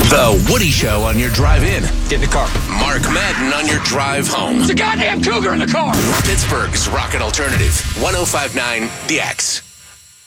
The Woody Show on your drive in. Get in the car. Mark Madden on your drive home. It's a goddamn cougar in the car. Pittsburgh's Rocket Alternative. 105.9 The X.